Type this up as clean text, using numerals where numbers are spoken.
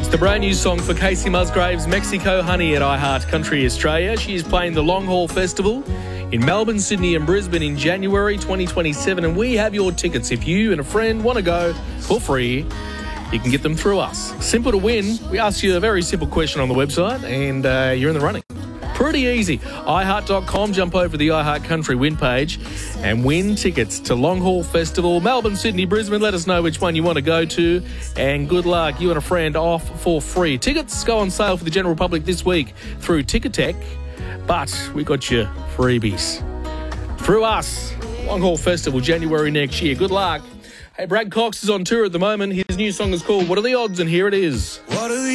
It's the brand new song for Casey Musgraves, Mexico Honey at iHeart Country Australia. She is playing the Long Haul Festival in Melbourne, Sydney and Brisbane in January 2027. And we have your tickets. If you and a friend want to go for free, you can get them through us. Simple to win. We ask you a very simple question on the website and you're in the running. Pretty easy. iHeart.com, jump over to the iHeart Country win page and win tickets to Long Haul Festival, Melbourne, Sydney, Brisbane. Let us know which one you want to go to and good luck. You and a friend off for free. Tickets go on sale for the general public this week through Ticketek, but we got you freebies through us. Long Haul Festival, January next year. Good luck. Hey, Brad Cox is on tour at the moment. His new song is called What Are the Odds? And here it is.